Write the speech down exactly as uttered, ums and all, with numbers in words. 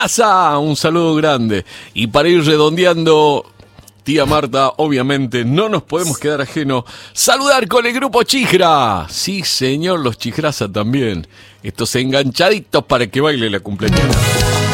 Asá, un saludo grande. Y para ir redondeando, tía Marta, obviamente no nos podemos quedar ajeno. Saludar con el grupo Chijra. Sí, señor, los Chijraza también. Estos enganchaditos para que baile la cumpleañera.